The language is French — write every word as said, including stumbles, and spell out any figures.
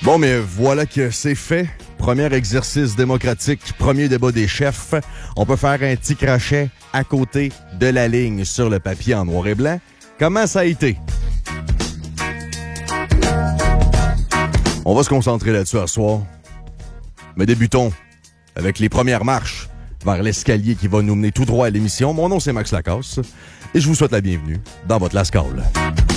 Bon, mais voilà que c'est fait. Premier exercice démocratique, premier débat des chefs. On peut faire un petit crochet à côté de la ligne sur le papier en noir et blanc. Comment ça a été? On va se concentrer là-dessus ce soir. Mais débutons avec les premières marches vers l'escalier qui va nous mener tout droit à l'émission. Mon nom, c'est Max Lacasse et je vous souhaite la bienvenue dans votre Lascaux.